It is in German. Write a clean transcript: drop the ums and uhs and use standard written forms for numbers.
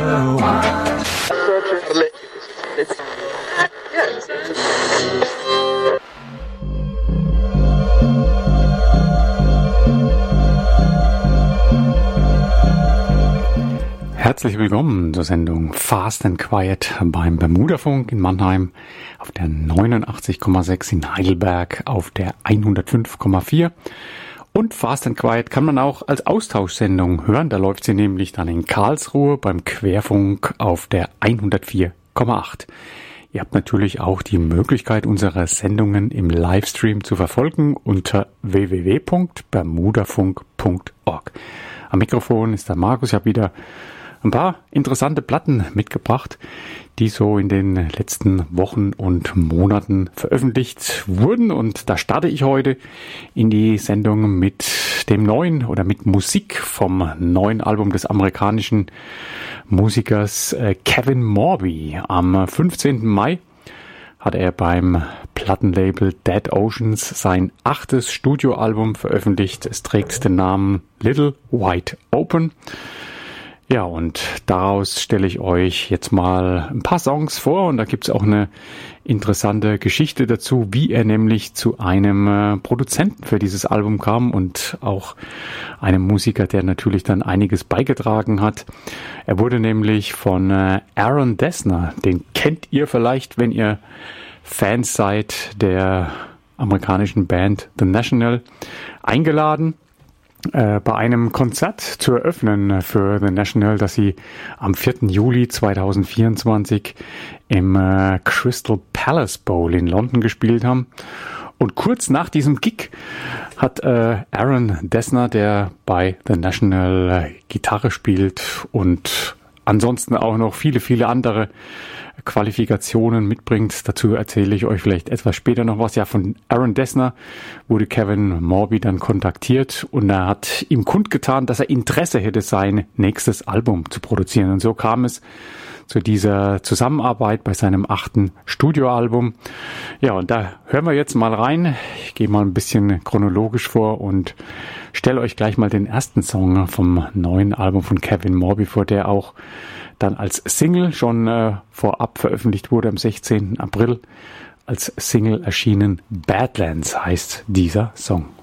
Herzlich willkommen zur Sendung Fast and Quiet beim Bermudafunk in Mannheim auf der 89,6 in Heidelberg auf der 105,4 und Fast and Quiet kann man auch als Austauschsendung hören, da läuft sie nämlich dann in Karlsruhe beim Querfunk auf der 104,8. Ihr habt natürlich auch die Möglichkeit, unsere Sendungen im Livestream zu verfolgen unter www.bermudafunk.org. Am Mikrofon ist der Markus, ich habe wieder ein paar interessante Platten mitgebracht, die so in den letzten Wochen und Monaten veröffentlicht wurden. Und da starte ich heute in die Sendung mit dem neuen oder mit Musik vom neuen Album des amerikanischen Musikers Kevin Morby. Am 15. Mai hat er beim Plattenlabel Dead Oceans sein 8. Studioalbum veröffentlicht. Es trägt den Namen Little Wide Open. Ja, und daraus stelle ich euch jetzt mal ein paar Songs vor und da gibt's auch eine interessante Geschichte dazu, wie er nämlich zu einem Produzenten für dieses Album kam und auch einem Musiker, der natürlich dann einiges beigetragen hat. Er wurde nämlich von Aaron Dessner, den kennt ihr vielleicht, wenn ihr Fans seid der amerikanischen Band The National, eingeladen. Bei einem Konzert zu eröffnen für The National, das sie am 4. Juli 2024 im Crystal Palace Bowl in London gespielt haben. Und kurz nach diesem Gig hat Aaron Dessner, der bei The National Gitarre spielt und ansonsten auch noch viele andere Qualifikationen mitbringt. Dazu erzähle ich euch vielleicht etwas später noch was. Ja, von Aaron Dessner wurde Kevin Morby dann kontaktiert und er hat ihm kundgetan, dass er Interesse hätte, sein nächstes Album zu produzieren. Und so kam es zu dieser Zusammenarbeit bei seinem 8. Studioalbum. Ja, und da hören wir jetzt mal rein. Ich gehe mal ein bisschen chronologisch vor und stelle euch gleich mal den ersten Song vom neuen Album von Kevin Morby vor, der auch dann als Single schon vorab veröffentlicht wurde am 16. April. Als Single erschienen. Badlands heißt dieser Song.